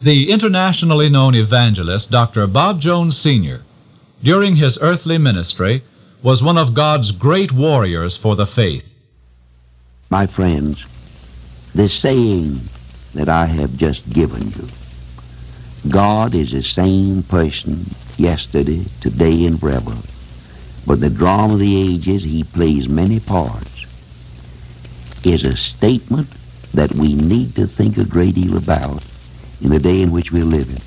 The internationally known evangelist Dr. Bob Jones Sr., during his earthly ministry, was one of God's great warriors for the faith. My friends, this saying that I have just given you, God is the same person yesterday, today, and forever. But the drama of the ages, he plays many parts, is a statement that we need to think a great deal about in the day in which we're living.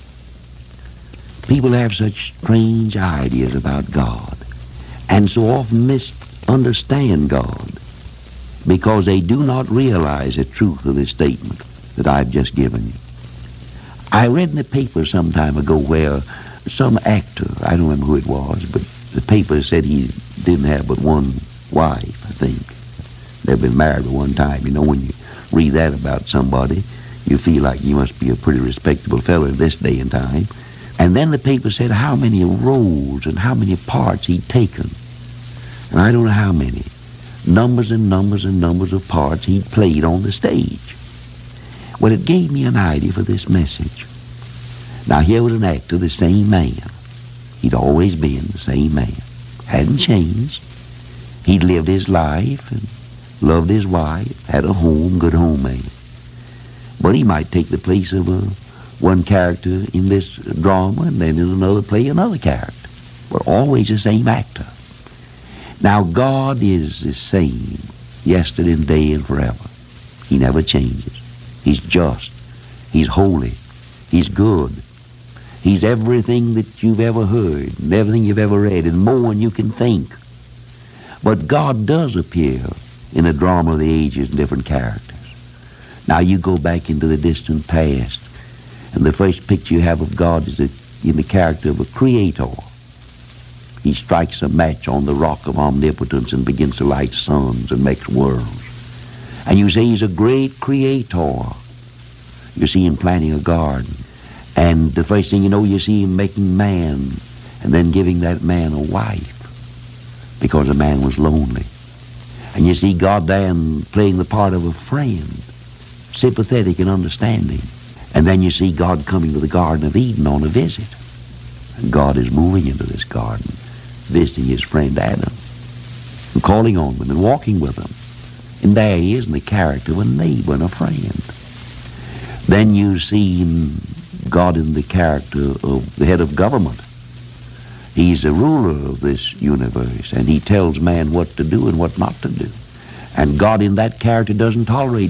People have such strange ideas about God and so often misunderstand God because they do not realize the truth of this statement that I've just given you. I read in the paper some time ago where some actor, I don't remember who it was, but the paper said he didn't have but one wife, I think. They've been married at one time. You know, when you read that about somebody, you feel like you must be a pretty respectable fellow in this day and time. And then the paper said how many roles and how many parts he'd taken. And I don't know how many. Numbers and numbers and numbers of parts he'd played on the stage. Well, it gave me an idea for this message. Now, here was an actor, the same man. He'd always been the same man. Hadn't changed. He'd lived his life and loved his wife, had a home, good home man. But he might take the place of one character in this drama and then in another play another character. But always the same actor. Now, God is the same yesterday and today and forever. He never changes. He's just. He's holy. He's good. He's everything that you've ever heard and everything you've ever read and more than you can think. But God does appear in the drama of the ages in different characters. Now you go back into the distant past, and the first picture you have of God is in the character of a creator. He strikes a match on the rock of omnipotence and begins to light suns and makes worlds. And you say he's a great creator. You see him planting a garden. And the first thing you know, you see him making man and then giving that man a wife because the man was lonely. And you see God then playing the part of a friend, sympathetic and understanding. And then you see God coming to the Garden of Eden on a visit. And God is moving into this garden, visiting his friend Adam, and calling on him and walking with him. And there he is in the character of a neighbor and a friend. Then you see God in the character of the head of government. He's the ruler of this universe, and he tells man what to do and what not to do. And God in that character doesn't tolerate